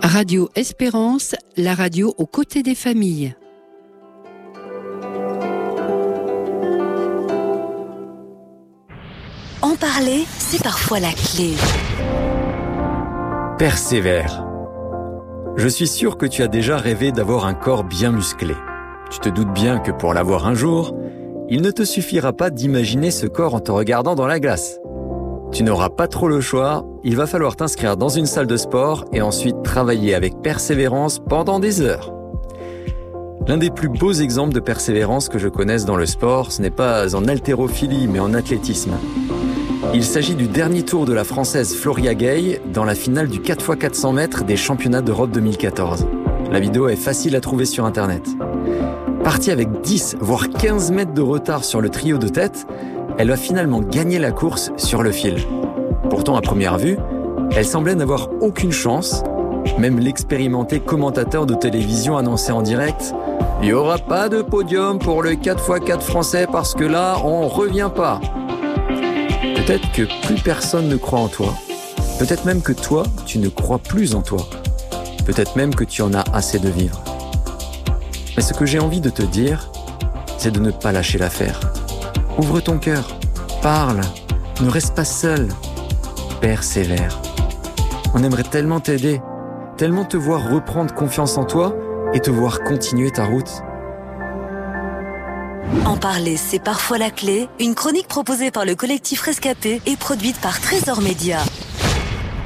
Radio Espérance, la radio aux côtés des familles. En parler, c'est parfois la clé. Persévère. Je suis sûr que tu as déjà rêvé d'avoir un corps bien musclé. Tu te doutes bien que pour l'avoir un jour, il ne te suffira pas d'imaginer ce corps en te regardant dans la glace. Tu n'auras pas trop le choix, il va falloir t'inscrire dans une salle de sport et ensuite travailler avec persévérance pendant des heures. L'un des plus beaux exemples de persévérance que je connaisse dans le sport, ce n'est pas en haltérophilie mais en athlétisme. Il s'agit du dernier tour de la Française Floria Gay dans la finale du 4x400 mètres des championnats d'Europe 2014. La vidéo est facile à trouver sur internet. Partie avec 10 voire 15 mètres de retard sur le trio de tête, elle va finalement gagner la course sur le fil. Pourtant, à première vue, elle semblait n'avoir aucune chance. Même l'expérimenté commentateur de télévision annonçait en direct « Il n'y aura pas de podium pour le 4x4 français parce que là, on revient pas ». Peut-être que plus personne ne croit en toi. Peut-être même que toi, tu ne crois plus en toi. Peut-être même que tu en as assez de vivre. Mais ce que j'ai envie de te dire, c'est de ne pas lâcher l'affaire. Ouvre ton cœur, parle, ne reste pas seul, persévère. On aimerait tellement t'aider, tellement te voir reprendre confiance en toi et te voir continuer ta route. En parler, c'est parfois la clé. Une chronique proposée par le collectif Rescapé et produite par Trésor Média.